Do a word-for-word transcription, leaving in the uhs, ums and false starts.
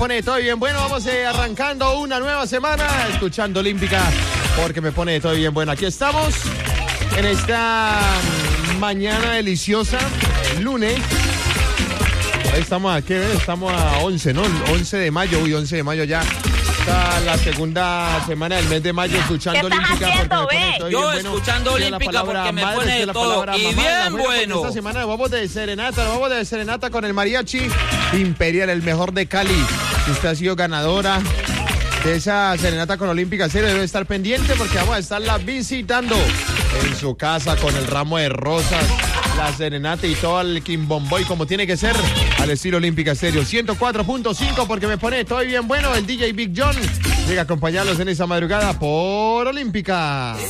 pone todo bien bueno. Vamos eh, arrancando una nueva semana escuchando Olímpica porque me pone todo bien bueno. Aquí estamos en esta mañana deliciosa, lunes. Hoy estamos a qué, estamos a once, ¿no? once de mayo, uy, once de mayo ya. Está la segunda semana del mes de mayo escuchando Olímpica haciendo, porque me pone todo Yo bien bueno. escuchando Olímpica porque me madre, pone la todo palabra y mamá, bien bueno, bueno. Esta semana nos vamos de serenata, nos vamos de serenata con el mariachi Imperial, el mejor de Cali. Si usted ha sido ganadora de esa serenata con Olímpica Serio, debe estar pendiente porque vamos a estarla visitando en su casa con el ramo de rosas, la serenata y todo el quimbomboy como tiene que ser al estilo Olímpica Serio. ciento cuatro punto cinco porque me pone todo bien bueno. El D J Big John llega a acompañarlos en esa madrugada por Olímpica.